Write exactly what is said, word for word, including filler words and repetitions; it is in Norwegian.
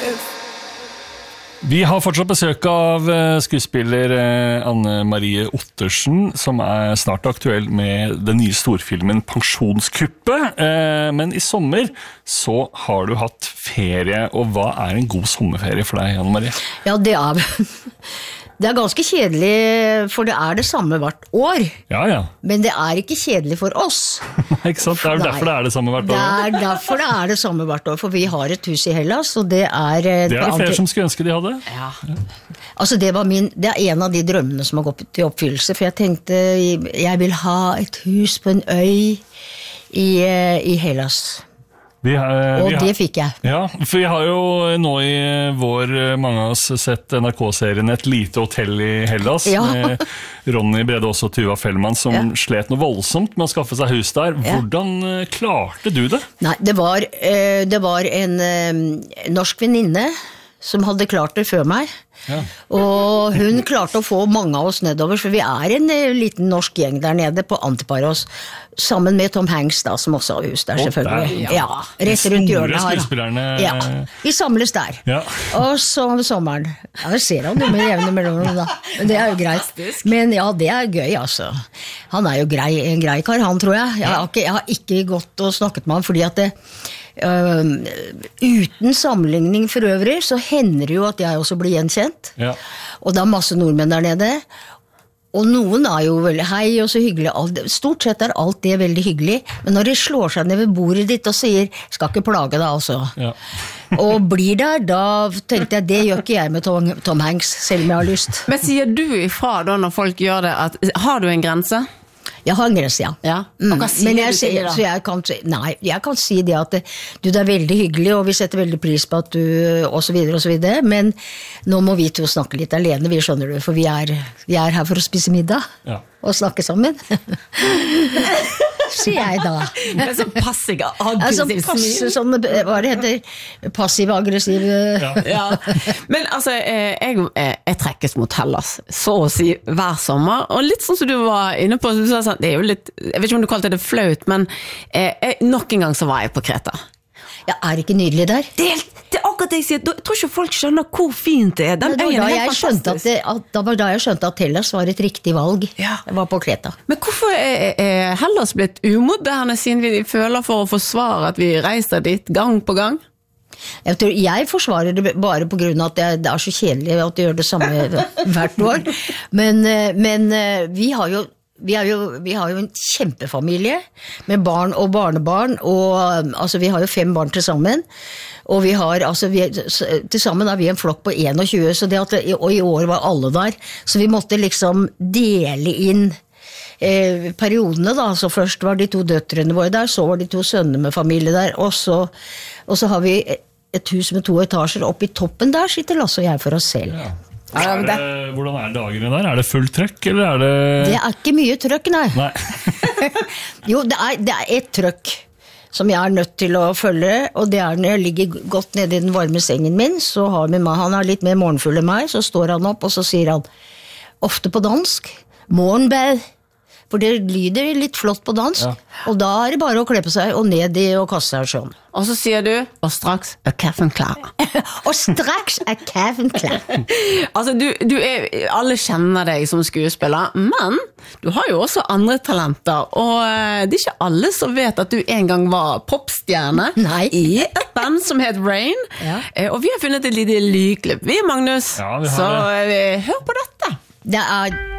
Vi har fortsatt besøk av skuespiller Anne Marie Ottersen, som er snart aktuell med den nye storfilmen Pensjonskuppet. Men i sommer så har du hatt ferie, og hva er en god sommerferie for deg, Anne Marie? Ja, det er... Det er ganske kjedelig, for det er det samme hvert år. Ja, ja. Men det er ikke kjedelig for oss. Ikke sant? Det er Nei. derfor det er det samme hvert år. Det er derfor det er det samme hvert år, for vi har et hus i Hellas, og det er... Det er det flere som skulle ønske de hadde. Ja. Altså, det, var min, det er en av de drømmene som har gått til oppfyllelse, for jeg tenkte, jeg vil ha et hus på en øy i, i Hellas. Vi har, og vi har, det fikk jeg. Ja, for vi har jo nå i vår, mange av oss, sett N R K-serien Et lite hotell i Hellas, ja. Med Ronny Brede og Tuva Fellmann, som ja. Slet noe voldsomt med å skaffe seg hus der. Hvordan ja. Klarte du det? Nei, det var, det var en norsk venninne som hadde klart det før meg. Ja. Og hun klarte å få mange av oss nedover, for vi er en liten norsk gjeng der nede på Antiparos, sammen med Tom Hanks da, som også har hus der, selvfølgelig. Der, ja. Ja, rett rundt hjørnet har skuespillerne. Ja, vi samles der. Ja. Og så om sommeren, ja, vi ser han jo med jevne mellom da, men det er jo greit. Men ja, det er gøy, altså. Han er jo grei, en grei kar, han tror jeg. Jeg har ikke, jeg har ikke gått og snakket med han, fordi at det Uh, uten sammenligning for øvrig så hender det jo at jeg også blir gjenkjent ja. Og det er masse nordmenn der nede og noen er jo veldig hei og så hyggelig, stort sett er alt det veldig hyggelig, men når de slår seg ned ved bordet ditt og sier, skal ikke plage deg altså ja. Og blir der, da tenkte jeg, det gjør ikke jeg med Tom, Tom Hanks, selv om jeg har lyst. Men sier du ifra da når folk gjør det, at har du en grense? Jeg har en grense, ja. Ja. Mm. Men jeg, sier, så jeg, kan, nei, jeg kan si det at du, det er veldig hyggelig, og vi setter veldig pris på at du, og så videre, og så videre, men nå må vi to snakke litt alene, vi skjønner du, for vi er, vi er her for å spise middag, ja. Og snakke sammen. Sier jeg da. Det er sånn passiv-aggressiv altså, passiv, sånn, hva det heter, passiv-aggressiv. Ja. Ja. Men altså, jeg, jeg trekkes mot Hellas, så å si hver sommer, og litt sånn som du var inne på, du sa sånn, det er jo litt, jeg vet ikke om du kalte det flaut, men jeg, nok en gang så var jeg på Kreta. Ja, er det ikke nydelig der? Det er, det er akkurat det jeg sier, jeg tror ikke folk skjønner hvor fint det er. Den det øyen er helt fantastisk. Det, at, da var da jeg skjønte at Hellas var et riktig valg. Ja. Jeg var på Kreta. Men hvorfor er, er Hellas blitt umoderne siden vi føler for å forsvare at vi reiser dit gang på gang? Jeg, tror, jeg forsvarer det bare på grunn av at det, det er så kjedelig at de gjør det samme hvert år. Men, men vi har jo Vi har, jo, vi har jo en kjempefamilie med barn og barnebarn, og altså, vi har jo fem barn til sammen, og vi har, altså, vi, til sammen er vi en flokk på tjueen, så det at, og i år var alle der, så vi måtte liksom dele inn eh, periodene da, så først var de to døtrene våre der, så var de to sønnene med familie der, og så, og så har vi et hus med to etasjer, oppe i toppen der sitter Lasse og jeg for oss selv. Ja. Er det, hvordan er dagene der? Er det full trøkk, eller er det... Det er ikke mye trøkk, nei. nei. Jo, det er, det er et trøkk som jeg er nødt til å følge, og det er når jeg ligger godt nede i den varme sengen min, så har min mann, han er litt mer morgenfull enn meg, så står han opp, og så sier han, ofte på dansk, morgenbad, for det lyder litt flott på dansk, ja. Og da er det bare å kle på seg, og ned i og kaste seg sjøen. Og så sier du, og straks er kaffen klar. Og straks er kaffen klar. Altså, du, du er, alle kjenner deg som skuespiller, men du har jo også andre talenter, og det er ikke alle som vet at du en gang var popstjerne Nei. I et band som het Rain, ja. Og vi har funnet et lite lydklipp. Vi er Magnus, ja, vi har så det. Hør på dette. Det er...